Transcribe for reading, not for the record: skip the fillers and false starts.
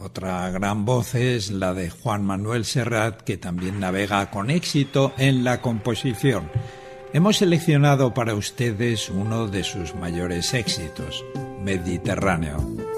Otra gran voz es la de Juan Manuel Serrat, que también navega con éxito en la composición. Hemos seleccionado para ustedes uno de sus mayores éxitos, Mediterráneo.